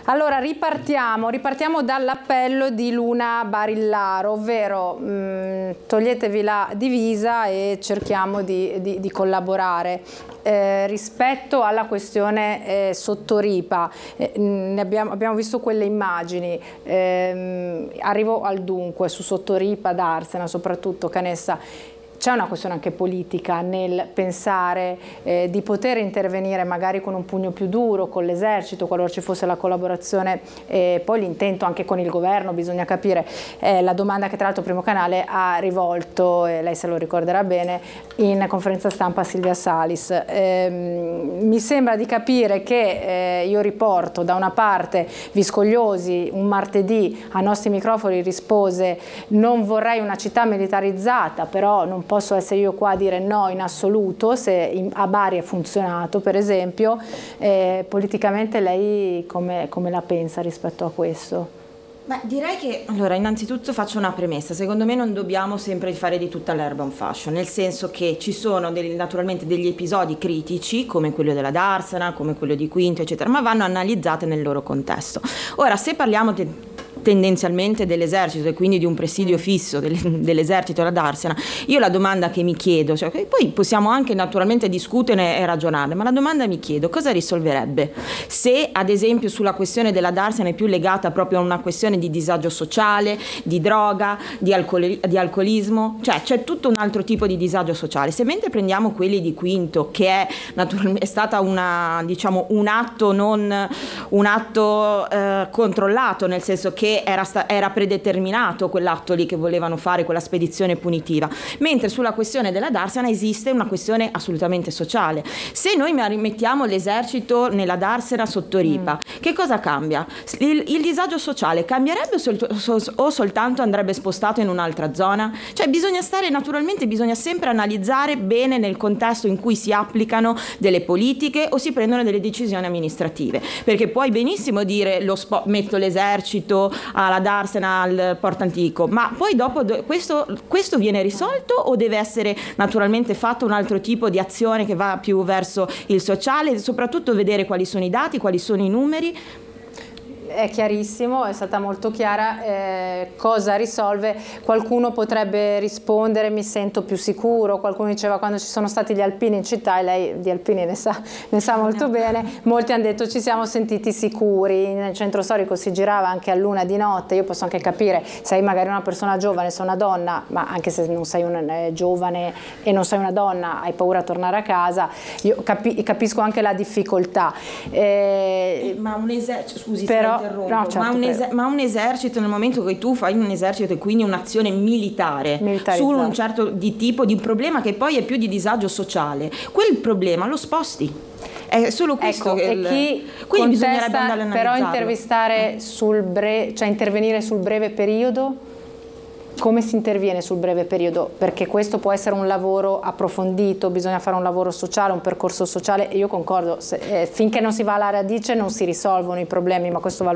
Allora ripartiamo dall'appello di Luna Barillaro, ovvero toglietevi la divisa e cerchiamo di collaborare. Rispetto alla questione Sotoripa, abbiamo visto quelle immagini, arrivo al dunque su Sotoripa, D'Arsena, soprattutto Canessa. C'è una questione anche politica nel pensare di poter intervenire magari con un pugno più duro con l'esercito qualora ci fosse la collaborazione, poi l'intento anche con il governo, bisogna capire. La domanda che tra l'altro Primo Canale ha rivolto, lei se lo ricorderà bene, in conferenza stampa a Silvia Salis. Mi sembra di capire che io riporto da una parte Viscogliosi un martedì ai nostri microfoni rispose: non vorrei una città militarizzata, però non posso essere io qua a dire no in assoluto, se a Bari è funzionato per esempio. Politicamente lei come la pensa rispetto a questo? Beh, direi che, allora, innanzitutto faccio una premessa. Secondo me non dobbiamo sempre fare di tutta l'erba un fascio, nel senso che ci sono naturalmente degli episodi critici, come quello della D'Arsena, come quello di Quinto, eccetera, ma vanno analizzate nel loro contesto. Ora, se parliamo tendenzialmente dell'esercito e quindi di un presidio fisso dell'esercito alla D'Arsena, io la domanda che mi chiedo, cioè, poi possiamo anche naturalmente discutere e ragionare, ma la domanda mi chiedo: cosa risolverebbe se ad esempio sulla questione della D'Arsena è più legata proprio a una questione di disagio sociale, di droga, di alcolismo, cioè c'è tutto un altro tipo di disagio sociale. Se mentre prendiamo quelli di Quinto, che è naturalmente stata un atto controllato, nel senso che era predeterminato quell'atto lì che volevano fare, quella spedizione punitiva, mentre sulla questione della D'Arsena esiste una questione assolutamente sociale. Se noi rimettiamo l'esercito nella D'Arsena Sotoripa, che cosa cambia? Il disagio sociale cambierebbe o soltanto andrebbe spostato in un'altra zona? Cioè bisogna sempre analizzare bene nel contesto in cui si applicano delle politiche o si prendono delle decisioni amministrative, perché puoi benissimo dire metto l'esercito alla D'Arsena al Porto Antico, ma poi dopo questo viene risolto o deve essere naturalmente fatto un altro tipo di azione che va più verso il sociale, e soprattutto vedere quali sono i dati, quali sono i numeri? È chiarissimo, è stata molto chiara. Cosa risolve? Qualcuno potrebbe rispondere: mi sento più sicuro. Qualcuno diceva: quando ci sono stati gli alpini in città, e lei di alpini ne sa molto bene, molti hanno detto ci siamo sentiti sicuri. Nel centro storico si girava anche a luna di notte. Io posso anche capire, sei magari una persona giovane, sei una donna, ma anche se non sei una giovane e non sei una donna, hai paura a tornare a casa. Io capisco anche la difficoltà. Ma un esercito, scusi, però, no, certo, ma un esercito, nel momento che tu fai un esercito e quindi un'azione militare su un certo tipo di problema che poi è più di disagio sociale, quel problema lo sposti. È solo questo, ecco, e chi quindi bisognerebbe andare a analizzarlo. Però intervenire sul breve periodo. Come si interviene sul breve periodo? Perché questo può essere un lavoro approfondito, bisogna fare un lavoro sociale, un percorso sociale, e io concordo, finché non si va alla radice non si risolvono i problemi, ma questo vale